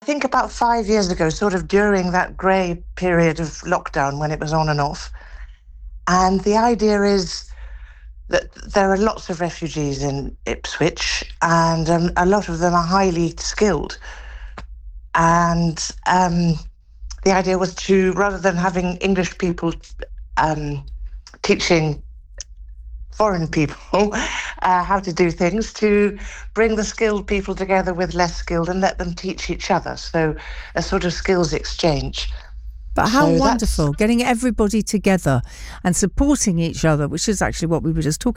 think about 5 years ago, sort of during that grey period of lockdown when it was on and off. And the idea is that there are lots of refugees in Ipswich, and a lot of them are highly skilled. And the idea was to, rather than having English people teaching foreign people how to do things, to bring the skilled people together with less skilled and let them teach each other. So a sort of skills exchange. But how So wonderful, getting everybody together and supporting each other, which is actually what we were just talking